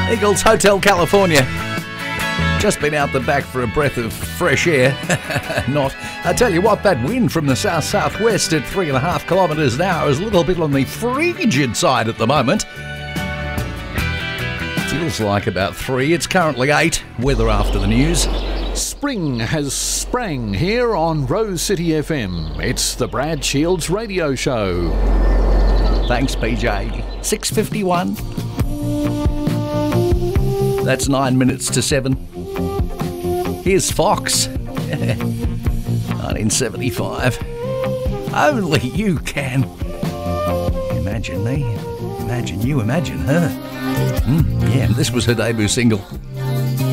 Eagles Hotel California. Just been out the back for a breath of fresh air. Not. I tell you what, that wind from the south-southwest at 3.5 kilometres an hour is a little bit on the frigid side at the moment. Feels like about 3. It's currently 8. Weather after the news. Spring has sprang here on Rose City FM. It's the Brad Shields Radio Show. Thanks, PJ. 6:51. That's 9 minutes to 7. Here's Fox. 1975. Only you can. Imagine me. Imagine you. Imagine her. Yeah, this was her debut single.